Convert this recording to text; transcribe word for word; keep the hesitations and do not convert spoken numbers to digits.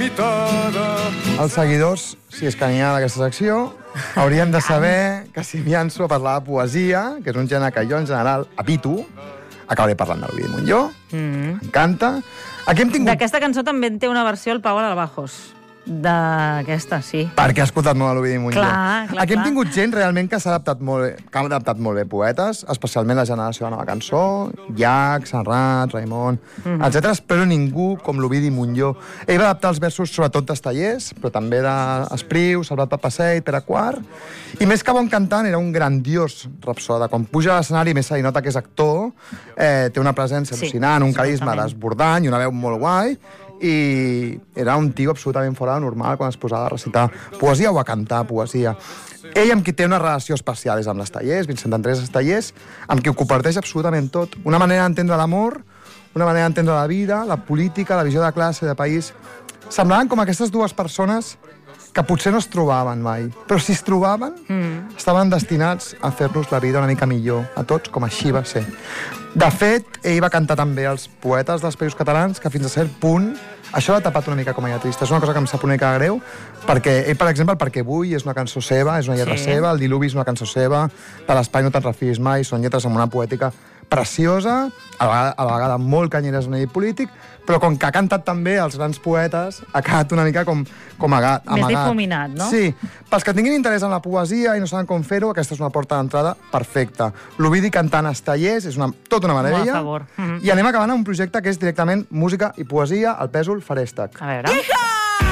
limitada. Els seguidors, si és que n'hi ha d'aquesta secció, haurien de saber que si llanço a parlar de poesia, que és un gènere que jo en general evito, acabaré parlant de l'Ovidi Montllor, m'encanta. Aquí hem tingut... D'aquesta cançó també en té una versió el Pau Alabajos. D'aquesta, sí. Perquè ha escoltat molt l'Ovidi Montllor. Clar, clar, Aquí hem clar. tingut gent realment que s'ha adaptat molt bé, que ha adaptat molt bé poetes, especialment la generació de Nova Cançó, Llach, Serrat, Raimon, Mhm. etcètera, però ningú com l'Ovidi Montllor. Ell va adaptar els versos sobretot d'Estellers, però també d'Espriu, Salvat Papasseit, Pere Quart, i més que bon cantant era un grandiós rapsoda. Quan puja a l'escenari més se li nota que és actor, eh, té una presència Sí, al·lucinant, un sí, carisma totalment. desbordant i una veu molt guai, i era un tio absolutament fora de normal quan es posava a recitar poesia o a cantar poesia. Ell amb qui té una relació especial és amb l'Estellers, Vincent Andrés Estellers, amb qui ho comparteix absolutament tot. Una manera d'entendre l'amor, una manera d'entendre la vida, la política, la visió de classe, de país. Semblaven com aquestes dues persones que potser no es trobaven mai, però si es trobaven, mm. estaven destinats a fer-nos la vida una mica millor, a tots, com així va ser. De fet, ell va cantar també als poetes dels Països Catalans, que fins a cert punt això l'ha tapat una mica com a lletrista. És una cosa que em sap una mica greu, perquè ell, per exemple, el Perquè vull és una cançó seva, és una lletra Sí. seva, el Diluvi és una cançó seva, de l'Espai no te'n refiïs mai, són lletres amb una poètica preciosa, a la vegada, a la vegada molt canyeres a nivell polític, però com que ha cantat també els grans poetes, ha quedat una mica com, com amagat. Més difuminat, no? Sí. Pels que tinguin interès en la poesia i no saben com fer-ho, aquesta és una porta d'entrada perfecta. L'Ovidi cantant Estellers és una, tota una meravella. Molt a favor. Mhm. I anem acabant amb un projecte que és directament música i poesia al Pèsol Farèstec. A veure...